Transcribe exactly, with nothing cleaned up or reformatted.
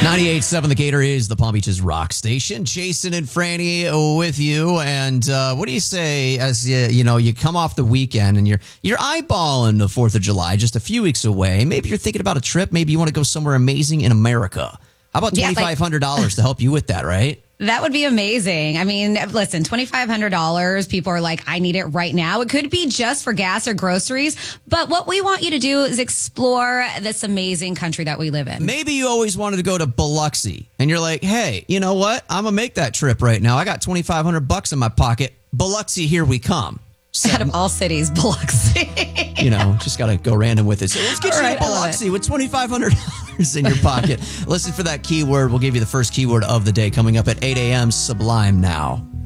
ninety-eight point seven The Gator is the Palm Beach's rock station. Jason and Franny with you. And uh, what do you say as you, you know, you come off the weekend and you're you're eyeballing the fourth of July just a few weeks away. Maybe you're thinking about a trip. Maybe you want to go somewhere amazing in America. How about twenty-five hundred dollars yeah, like- to help you with that, right? That would be amazing. I mean, listen, twenty-five hundred dollars, people are like, I need it right now. It could be just for gas or groceries. But what we want you to do is explore this amazing country that we live in. Maybe you always wanted to go to Biloxi and you're like, hey, you know what? I'm going to make that trip right now. I got twenty-five hundred bucks in my pocket. Biloxi, here we come. So, out of all cities, Biloxi. You know, just got to go random with it. So let's get all you right, to Biloxi with twenty-five hundred dollars in your pocket. Listen for that keyword. We'll give you the first keyword of the day coming up at eight a.m. Sublime now.